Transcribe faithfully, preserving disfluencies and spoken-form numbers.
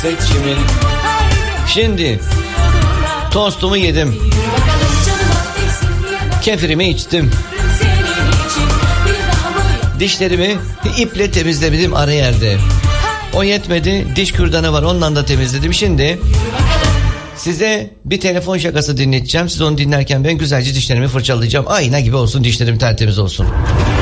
seçimin. Şimdi tostumu yedim, kefirimi içtim, dişlerimi iple temizledim ara yerde. O yetmedi, diş kürdanı var, ondan da temizledim. Şimdi size bir telefon şakası dinleteceğim. Siz onu dinlerken ben güzelce dişlerimi fırçalayacağım. Ayna gibi olsun, dişlerim tertemiz olsun.